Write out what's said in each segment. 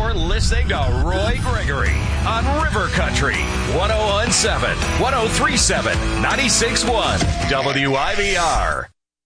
You're listening to Roy Gregory on River Country 1017, 1037, 96.1 WIVR.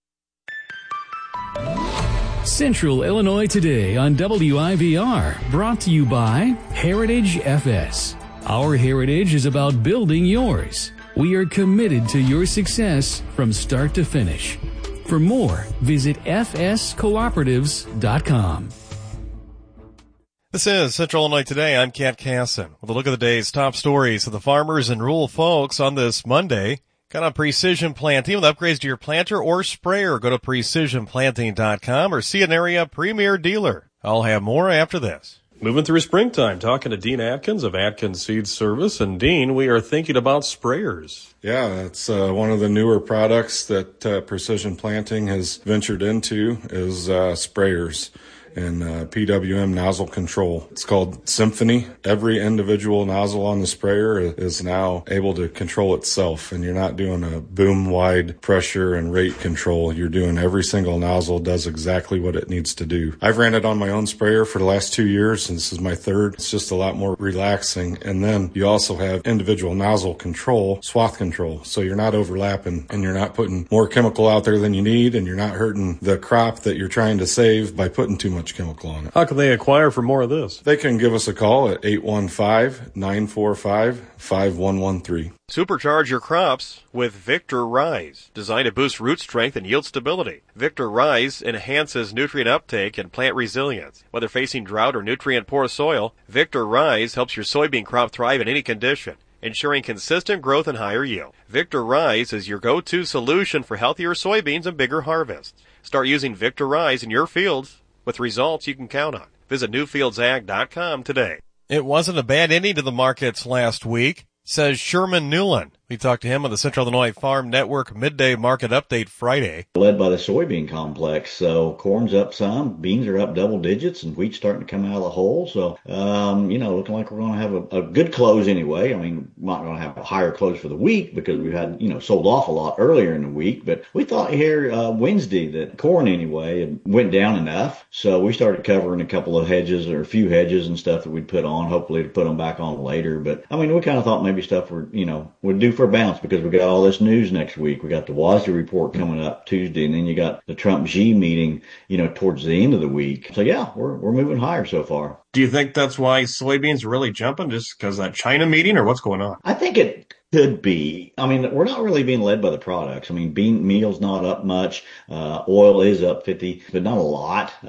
Central Illinois Today on WIVR, brought to you by Heritage FS. Our heritage is about building yours. We are committed to your success from start to finish. For more, visit fscooperatives.com. This is Central Illinois Today. I'm Kat Casson with a look at the day's top stories of the farmers and rural folks on this Monday. Got on Precision Planting with upgrades to your planter or sprayer. Go to precisionplanting.com or see an area premier dealer. I'll have more after this. Moving through springtime, talking to Dean Atkins of Atkins Seed Service. And Dean, we are thinking about sprayers. Yeah, it's one of the newer products that Precision Planting has ventured into is sprayers and PWM nozzle control. It's called Symphony. Every individual nozzle on the sprayer is now able to control itself, and you're not doing a boom-wide pressure and rate control. You're doing every single nozzle does exactly what it needs to do. I've ran it on my own sprayer for the last 2 years, and this is my third. It's just a lot more relaxing. And then you also have individual nozzle control, swath control, so you're not overlapping and you're not putting more chemical out there than you need, and you're not hurting the crop that you're trying to save by putting too much chemical on it. How can they acquire for more of this? They can give us a call at 815-945-5113. Supercharge your crops with Victor Rise, designed to boost root strength and yield stability. Victor Rise enhances nutrient uptake and plant resilience. Whether facing drought or nutrient-poor soil, Victor Rise helps your soybean crop thrive in any condition, ensuring consistent growth and higher yield. Victor Rise is your go-to solution for healthier soybeans and bigger harvests. Start using Victor Rise in your fields with results you can count on. Visit newfieldsag.com today. It wasn't a bad ending to the markets last week, says Sherman Newland. We talked to him on the Central Illinois Farm Network Midday Market Update Friday. Led by the soybean complex. So corn's up some, beans are up double digits, and wheat's starting to come out of the hole. So, looking like we're going to have a good close anyway. I mean, we're not going to have a higher close for the week because we've had, sold off a lot earlier in the week. But we thought here Wednesday that corn anyway went down enough. So we started covering a couple of hedges or a few hedges and stuff that we'd put on, hopefully to put them back on later. But I mean, we kind of thought maybe stuff would do for a bounce because we got all this news next week. We got the WASDE report coming up Tuesday, and then you got the Trump-Xi meeting, towards the end of the week. So yeah, we're moving higher so far. Do you think that's why soybeans are really jumping, just because of that China meeting, or what's going on? I think it could be. I mean, we're not really being led by the products. I mean, bean meal's not up much. Oil is up 50, but not a lot.